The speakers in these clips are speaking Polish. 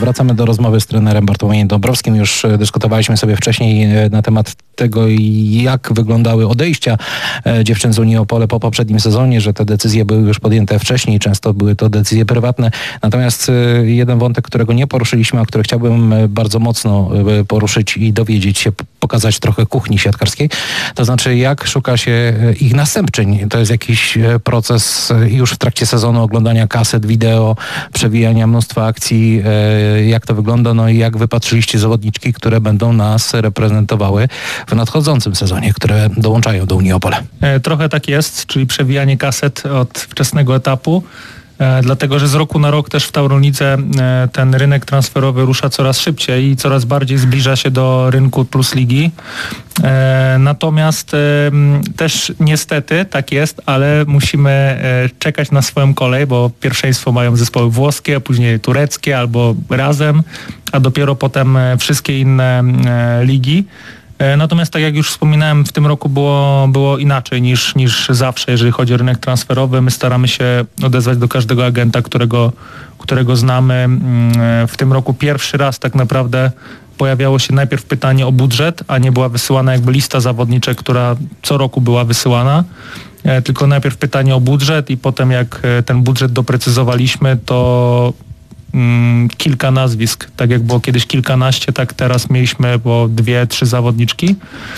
Wracamy do rozmowy z trenerem Bartłomiejem Dąbrowskim. Już dyskutowaliśmy sobie wcześniej na temat tego, jak wyglądały odejścia dziewczyn z Unii Opole po poprzednim sezonie, że te decyzje były już podjęte wcześniej, często były to decyzje prywatne. Natomiast jeden wątek, którego nie poruszyliśmy, a który chciałbym bardzo mocno poruszyć i dowiedzieć się, pokazać trochę kuchni siatkarskiej, to znaczy jak szuka się ich następczyń. To jest jakiś proces już w trakcie sezonu oglądania kaset, wideo, przewijania mnóstwa akcji, jak to wygląda, no i jak wypatrzyliście zawodniczki, które będą nas reprezentowały w nadchodzącym sezonie, które dołączają do Unii Opole. Trochę tak jest, czyli przewijanie kaset od wczesnego etapu, dlatego że z roku na rok też w Tauronice ten rynek transferowy rusza coraz szybciej i coraz bardziej zbliża się do rynku Plus Ligi. Natomiast też niestety tak jest, ale musimy czekać na swoją kolej, bo pierwszeństwo mają zespoły włoskie, a później tureckie albo razem, a dopiero potem wszystkie inne ligi. Natomiast tak jak już wspominałem, w tym roku było inaczej niż zawsze, jeżeli chodzi o rynek transferowy. My staramy się odezwać do każdego agenta, którego znamy. W tym roku pierwszy raz tak naprawdę pojawiało się najpierw pytanie o budżet, a nie była wysyłana jakby lista zawodniczek, która co roku była wysyłana. Tylko najpierw pytanie o budżet i potem jak ten budżet doprecyzowaliśmy, to kilka nazwisk, tak jak było kiedyś kilkanaście, tak teraz mieliśmy po 2-3 zawodniczki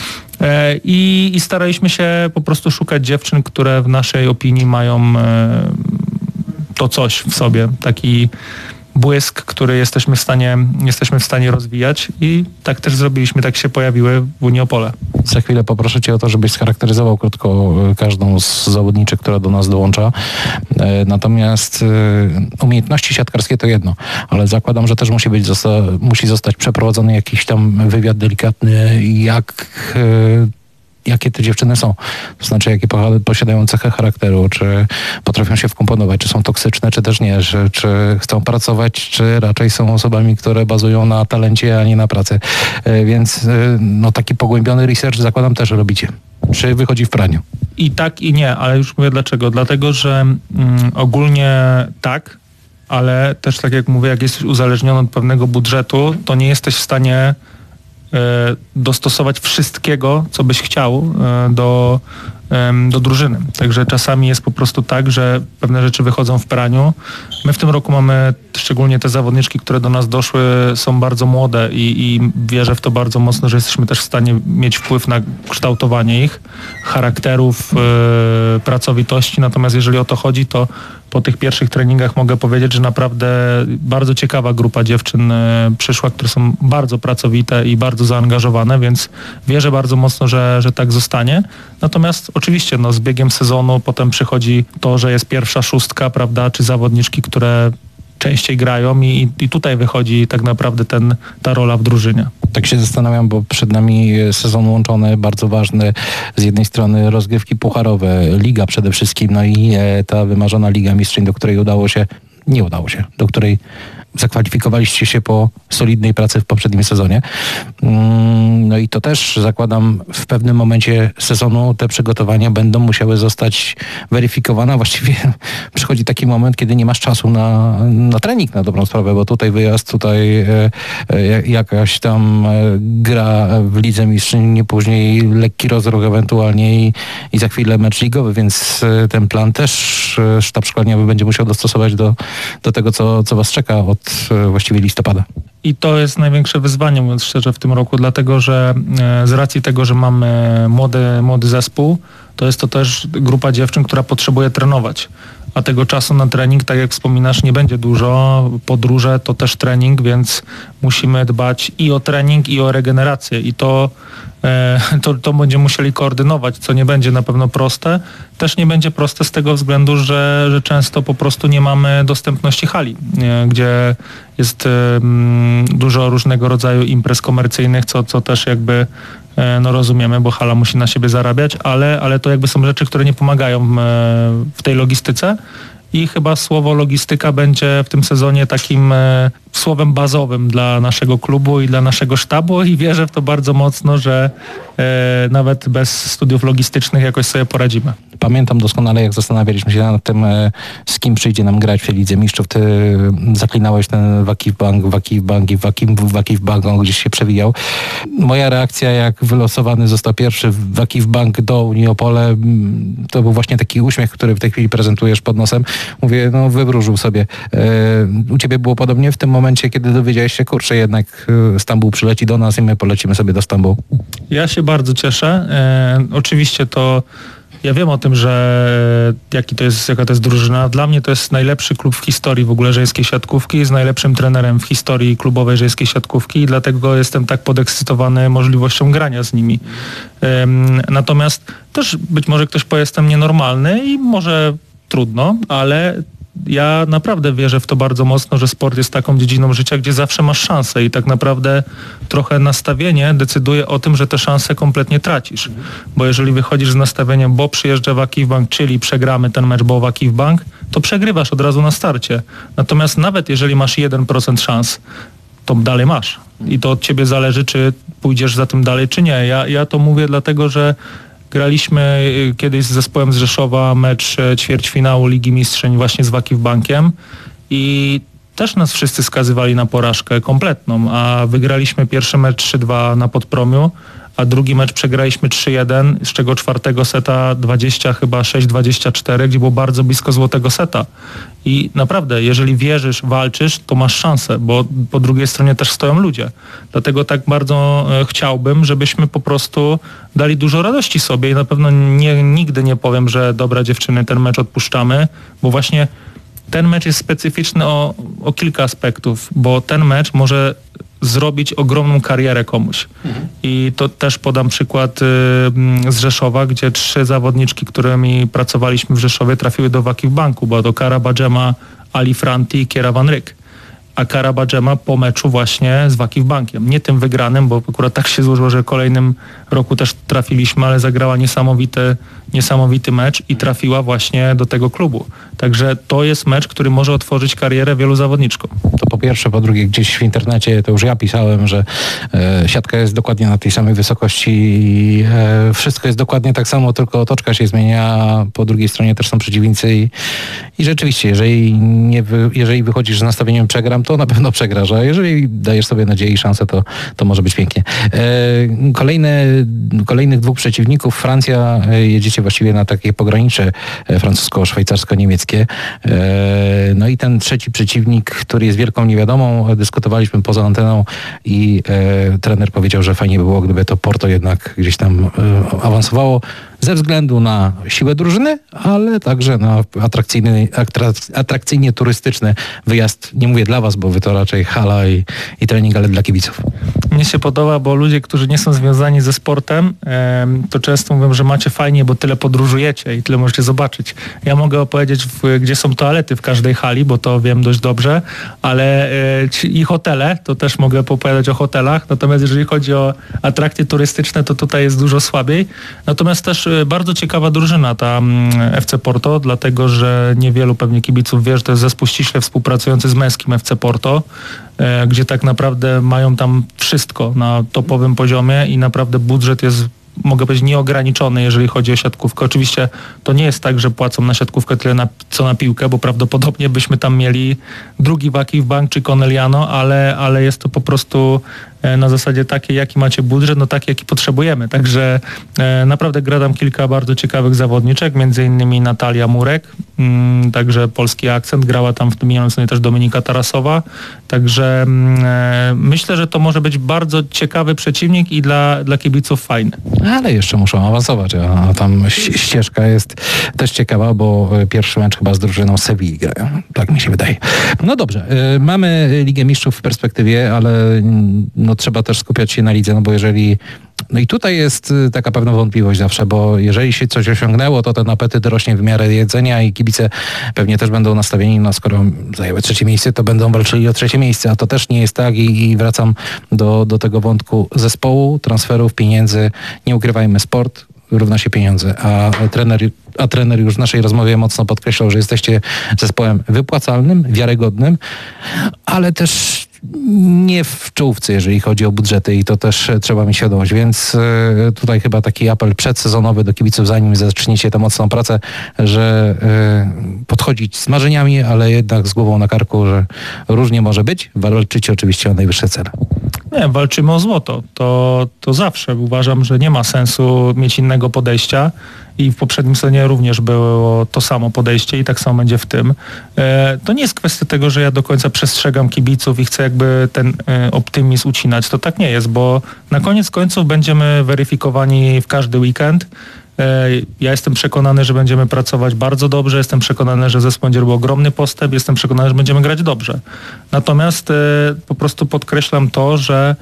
i staraliśmy się po prostu szukać dziewczyn, które w naszej opinii mają to coś w sobie, taki błysk, który jesteśmy w stanie rozwijać i tak też zrobiliśmy, tak się pojawiły w Unii Opole. Za chwilę poproszę Cię o to, żebyś scharakteryzował krótko każdą z zawodniczek, która do nas dołącza. Natomiast umiejętności siatkarskie to jedno, ale zakładam, że też musi zostać przeprowadzony jakiś tam wywiad delikatny, jakie te dziewczyny są. To znaczy, jakie posiadają cechy charakteru, czy potrafią się wkomponować, czy są toksyczne, czy też nie, czy chcą pracować, czy raczej są osobami, które bazują na talencie, a nie na pracy. Więc no, taki pogłębiony research, zakładam, też robicie. Czy wychodzi w praniu? I tak, i nie, ale już mówię dlaczego. Dlatego, że ogólnie tak, ale też tak jak mówię, jak jesteś uzależniony od pewnego budżetu, to nie jesteś w stanie dostosować wszystkiego, co byś chciał do drużyny. Także czasami jest po prostu tak, że pewne rzeczy wychodzą w praniu. My w tym roku mamy, szczególnie te zawodniczki, które do nas doszły, są bardzo młode i wierzę w to bardzo mocno, że jesteśmy też w stanie mieć wpływ na kształtowanie ich charakterów, pracowitości. Natomiast jeżeli o to chodzi, to po tych pierwszych treningach mogę powiedzieć, że naprawdę bardzo ciekawa grupa dziewczyn przyszła, które są bardzo pracowite i bardzo zaangażowane, więc wierzę bardzo mocno, że tak zostanie. Natomiast oczywiście z biegiem sezonu potem przychodzi to, że jest pierwsza szóstka, prawda, czy zawodniczki, które częściej grają i tutaj wychodzi tak naprawdę ta rola w drużynie. Tak się zastanawiam, bo przed nami sezon łączony, bardzo ważny. Z jednej strony rozgrywki pucharowe, liga przede wszystkim, no i ta wymarzona Liga Mistrzyń, do której do której zakwalifikowaliście się po solidnej pracy w poprzednim sezonie. No i to też, zakładam, w pewnym momencie sezonu te przygotowania będą musiały zostać weryfikowane. Właściwie przychodzi taki moment, kiedy nie masz czasu na trening na dobrą sprawę, bo tutaj wyjazd, tutaj jakaś tam gra w Lidze Mistrzyń, później lekki rozruch ewentualnie i za chwilę mecz ligowy, więc ten plan też sztab szkoleniowy będzie musiał dostosować do tego, co was czeka od właściwie listopada. I to jest największe wyzwanie, mówiąc szczerze, w tym roku, dlatego że z racji tego, że mamy młody zespół, to jest to też grupa dziewczyn, która potrzebuje trenować. A tego czasu na trening, tak jak wspominasz, nie będzie dużo. Podróże to też trening, więc musimy dbać i o trening, i o regenerację. I to będziemy musieli koordynować, co nie będzie na pewno proste. Też nie będzie proste z tego względu, że często po prostu nie mamy dostępności hali, gdzie jest dużo różnego rodzaju imprez komercyjnych, co też jakby rozumiemy, bo hala musi na siebie zarabiać, ale to jakby są rzeczy, które nie pomagają w tej logistyce. I chyba słowo logistyka będzie w tym sezonie takim słowem bazowym dla naszego klubu i dla naszego sztabu i wierzę w to bardzo mocno, że nawet bez studiów logistycznych jakoś sobie poradzimy. Pamiętam doskonale, jak zastanawialiśmy się nad tym, z kim przyjdzie nam grać w Lidze Mistrzów. Ty zaklinałeś ten Wakif Bank, on gdzieś się przewijał. Moja reakcja, jak wylosowany został pierwszy Wakif Bank do Unii Opole, to był właśnie taki uśmiech, który w tej chwili prezentujesz pod nosem. Mówię, no wywróżył sobie. U ciebie było podobnie w tym momencie, kiedy dowiedziałeś się, kurczę, jednak Stambuł przyleci do nas i my polecimy sobie do Stambułu. Ja się bardzo cieszę. Oczywiście to ja wiem o tym, że jaka to jest drużyna. Dla mnie to jest najlepszy klub w historii w ogóle żeńskiej siatkówki, z najlepszym trenerem w historii klubowej żeńskiej siatkówki i dlatego jestem tak podekscytowany możliwością grania z nimi. Natomiast też być może ktoś powie, jestem nienormalny i może trudno, ale ja naprawdę wierzę w to bardzo mocno, że sport jest taką dziedziną życia, gdzie zawsze masz szansę i tak naprawdę trochę nastawienie decyduje o tym, że te szanse kompletnie tracisz. Bo jeżeli wychodzisz z nastawieniem, bo przyjeżdża Wakif Bank, czyli przegramy ten mecz, bo Wakif Bank, to przegrywasz od razu na starcie. Natomiast nawet jeżeli masz 1% szans, to dalej masz. I to od ciebie zależy, czy pójdziesz za tym dalej, czy nie. Ja to mówię dlatego, że graliśmy kiedyś z zespołem z Rzeszowa mecz ćwierćfinału Ligi Mistrzyń właśnie z Wakif Bankiem i też nas wszyscy skazywali na porażkę kompletną, a wygraliśmy pierwszy mecz 3-2 na Podpromiu, a drugi mecz przegraliśmy 3-1, z czego czwartego seta 26-24, gdzie było bardzo blisko złotego seta. I naprawdę, jeżeli wierzysz, walczysz, to masz szansę, bo po drugiej stronie też stoją ludzie. Dlatego tak bardzo chciałbym, żebyśmy po prostu dali dużo radości sobie i na pewno nigdy nie powiem, że dobra dziewczyny, ten mecz odpuszczamy, bo właśnie ten mecz jest specyficzny o kilka aspektów, bo ten mecz może zrobić ogromną karierę komuś. I to też podam przykład z Rzeszowa, gdzie 3 zawodniczki, którymi pracowaliśmy w Rzeszowie, trafiły do Wakif Banku, bo to Kara Badżema, Ali Franti i Kiera Van Ryk. A Kara Badżema po meczu właśnie z Wakif Bankiem. Nie tym wygranym, bo akurat tak się złożyło, że w kolejnym roku też trafiliśmy, ale zagrała niesamowity mecz i trafiła właśnie do tego klubu. Także to jest mecz, który może otworzyć karierę wielu zawodniczkom. To po pierwsze, po drugie, gdzieś w internecie to już ja pisałem, że siatka jest dokładnie na tej samej wysokości i wszystko jest dokładnie tak samo, tylko otoczka się zmienia, a po drugiej stronie też są przeciwnicy i rzeczywiście, jeżeli wychodzisz z nastawieniem przegram, to na pewno przegrasz, a jeżeli dajesz sobie nadzieję i szansę, to może być pięknie. Kolejnych 2 przeciwników, Francja, jedziecie właściwie na takie pogranicze francusko-szwajcarsko-niemieckie. No i ten trzeci przeciwnik, który jest wielką niewiadomą, dyskutowaliśmy poza anteną i trener powiedział, że fajnie by było, gdyby to Porto jednak gdzieś tam awansowało ze względu na siłę drużyny, ale także na atrakcyjnie turystyczny wyjazd. Nie mówię dla was, bo wy to raczej hala i trening, ale dla kibiców. Mnie się podoba, bo ludzie, którzy nie są związani ze sportem, to często mówią, że macie fajnie, bo tyle podróżujecie i tyle możecie zobaczyć. Ja mogę opowiedzieć, gdzie są toalety w każdej hali, bo to wiem dość dobrze, ale i hotele, to też mogę opowiadać o hotelach, natomiast jeżeli chodzi o atrakcje turystyczne, to tutaj jest dużo słabiej. Natomiast też bardzo ciekawa drużyna ta FC Porto, dlatego że niewielu pewnie kibiców wie, że to jest zespół ściśle współpracujący z męskim FC Porto, gdzie tak naprawdę mają tam wszystko na topowym poziomie i naprawdę budżet jest, mogę powiedzieć, nieograniczony, jeżeli chodzi o siatkówkę. Oczywiście to nie jest tak, że płacą na siatkówkę tyle co na piłkę, bo prawdopodobnie byśmy tam mieli drugi Wakif Bank czy Corneliano, ale jest to po prostu na zasadzie takiej, jaki macie budżet, no taki, jaki potrzebujemy. Także naprawdę gra tam kilka bardzo ciekawych zawodniczek, między innymi Natalia Murek, także polski akcent, grała tam w tym minionym też Dominika Tarasowa, także myślę, że to może być bardzo ciekawy przeciwnik i dla kibiców fajny. Ale jeszcze muszą awansować, a tam ścieżka jest też ciekawa, bo pierwszy mecz chyba z drużyną Sewilli grają, tak mi się wydaje. No dobrze, mamy Ligę Mistrzów w perspektywie, ale no trzeba też skupiać się na lidze, no bo jeżeli... No i tutaj jest taka pewna wątpliwość zawsze, bo jeżeli się coś osiągnęło, to ten apetyt rośnie w miarę jedzenia i kibice pewnie też będą nastawieni, no skoro zajęły 3. miejsce, to będą walczyli o 3. miejsce, a to też nie jest tak i wracam do tego wątku zespołu, transferów, pieniędzy. Nie ukrywajmy, sport równa się pieniądze, a trener już w naszej rozmowie mocno podkreślał, że jesteście zespołem wypłacalnym, wiarygodnym, ale też nie w czołówce, jeżeli chodzi o budżety i to też trzeba mieć świadomość, więc tutaj chyba taki apel przedsezonowy do kibiców, zanim zaczniecie tę mocną pracę, że podchodzić z marzeniami, ale jednak z głową na karku, że różnie może być, walczycie oczywiście o najwyższe cele. Nie, walczymy o złoto. To zawsze uważam, że nie ma sensu mieć innego podejścia i w poprzednim sezonie również było to samo podejście i tak samo będzie w tym. To nie jest kwestia tego, że ja do końca przestrzegam kibiców i chcę jakby ten optymizm ucinać. To tak nie jest, bo na koniec końców będziemy weryfikowani w każdy weekend. Ja jestem przekonany, że będziemy pracować bardzo dobrze, jestem przekonany, że zespół będzie robił ogromny postęp, jestem przekonany, że będziemy grać dobrze. Natomiast po prostu podkreślam to, że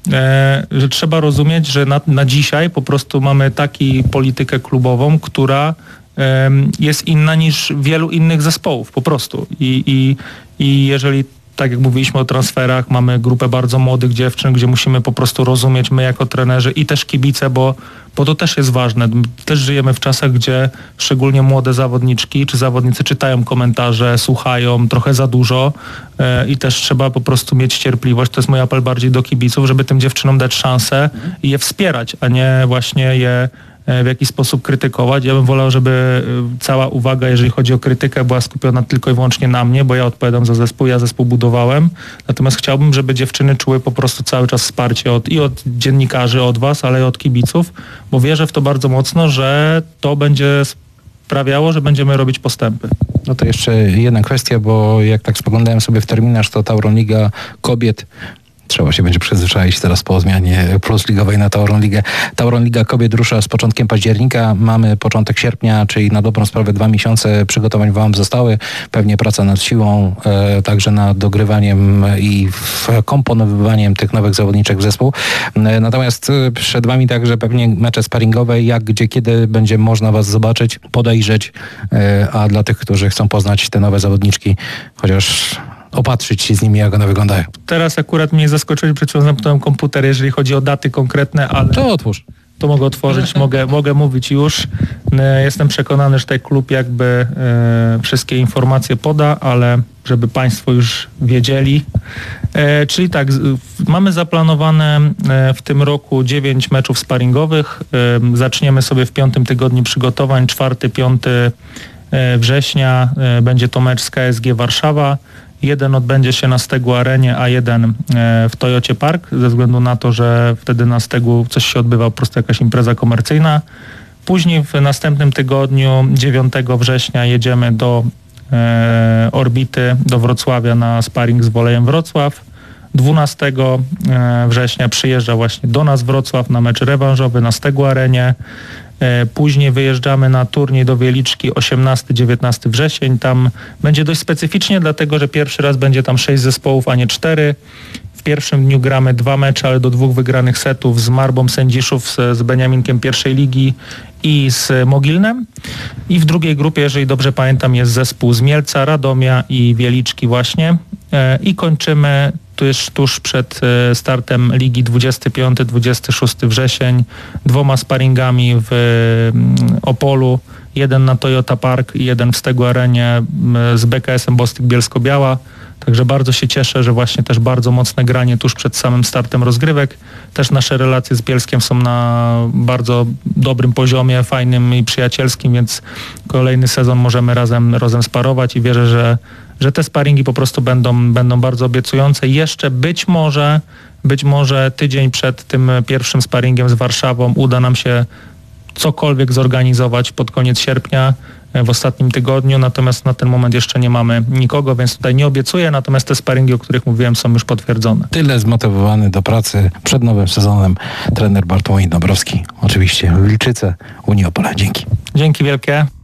trzeba rozumieć, że na dzisiaj po prostu mamy taką politykę klubową, która jest inna niż wielu innych zespołów po prostu. I jeżeli tak jak mówiliśmy o transferach, mamy grupę bardzo młodych dziewczyn, gdzie musimy po prostu rozumieć my jako trenerzy i też kibice, bo to też jest ważne. Też żyjemy w czasach, gdzie szczególnie młode zawodniczki czy zawodnicy czytają komentarze, słuchają trochę za dużo i też trzeba po prostu mieć cierpliwość. To jest mój apel bardziej do kibiców, żeby tym dziewczynom dać szansę i je wspierać, a nie właśnie je w jakiś sposób krytykować. Ja bym wolał, żeby cała uwaga, jeżeli chodzi o krytykę, była skupiona tylko i wyłącznie na mnie, bo ja odpowiadam za zespół, ja zespół budowałem. Natomiast chciałbym, żeby dziewczyny czuły po prostu cały czas wsparcie od dziennikarzy, od was, ale i od kibiców, bo wierzę w to bardzo mocno, że to będzie sprawiało, że będziemy robić postępy. No to jeszcze jedna kwestia, bo jak tak spoglądałem sobie w terminarz, to Tauron Liga Kobiet trzeba się będzie przyzwyczaić teraz po zmianie Plus Ligowej na Tauron Ligę. Tauron Liga Kobiet rusza z początkiem października. Mamy początek sierpnia, czyli na dobrą sprawę 2 miesiące przygotowań wam zostały. Pewnie praca nad siłą, także nad dogrywaniem i komponowywaniem tych nowych zawodniczek w zespół. Natomiast przed wami także pewnie mecze sparingowe, jak, gdzie, kiedy będzie można was zobaczyć, podejrzeć, a dla tych, którzy chcą poznać te nowe zawodniczki, chociaż opatrzyć się z nimi, jak one wyglądają. Teraz akurat mnie zaskoczyli, przed chwilą zamknąłem komputer, jeżeli chodzi o daty konkretne, ale... To otwórz. To mogę otworzyć, mogę mówić już. Jestem przekonany, że ten klub jakby wszystkie informacje poda, ale żeby Państwo już wiedzieli. Czyli tak, mamy zaplanowane w tym roku 9 meczów sparingowych. Zaczniemy sobie w 5. tygodniu przygotowań, 4-5 września będzie to mecz z KSG Warszawa. Jeden odbędzie się na Stegu Arenie, a jeden w Toyocie Park, ze względu na to, że wtedy na Stegu coś się odbywa, po prostu jakaś impreza komercyjna. Później w następnym tygodniu, 9 września, jedziemy do Orbity, do Wrocławia na sparring z Wolejem Wrocław. 12 września przyjeżdża właśnie do nas Wrocław na mecz rewanżowy na Stegu Arenie. Później wyjeżdżamy na turniej do Wieliczki 18-19 wrzesień. Tam będzie dość specyficznie, dlatego że pierwszy raz będzie tam 6 zespołów, a nie 4. W pierwszym dniu gramy 2 mecze, ale do 2 wygranych setów z Marbą Sędziszów, z Beniaminkiem pierwszej ligi i z Mogilnem. I w drugiej grupie, jeżeli dobrze pamiętam, jest zespół z Mielca, Radomia i Wieliczki właśnie. I kończymy tuż przed startem ligi 25-26 wrzesień 2 sparingami w Opolu, jeden na Toyota Park i jeden w Stegu Arenie z BKS-em Bostyk Bielsko-Biała. Także bardzo się cieszę, że właśnie też bardzo mocne granie tuż przed samym startem rozgrywek. Też nasze relacje z Bielskiem są na bardzo dobrym poziomie, fajnym i przyjacielskim, więc kolejny sezon możemy razem sparować i wierzę, że te sparingi po prostu będą bardzo obiecujące. Jeszcze być może tydzień przed tym pierwszym sparingiem z Warszawą uda nam się cokolwiek zorganizować pod koniec sierpnia, w ostatnim tygodniu, natomiast na ten moment jeszcze nie mamy nikogo, więc tutaj nie obiecuję, natomiast te sparingi, o których mówiłem, są już potwierdzone. Tyle zmotywowany do pracy przed nowym sezonem trener Bartłomiej Dąbrowski, oczywiście w Wilczyce, Unii Opola. Dzięki. Dzięki wielkie.